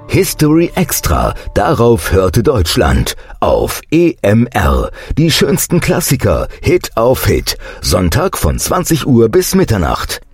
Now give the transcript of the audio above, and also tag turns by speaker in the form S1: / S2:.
S1: History Extra, darauf hörte Deutschland. Auf EMR. Die schönsten Klassiker, Hit auf Hit. Sonntag von 20 Uhr bis Mitternacht.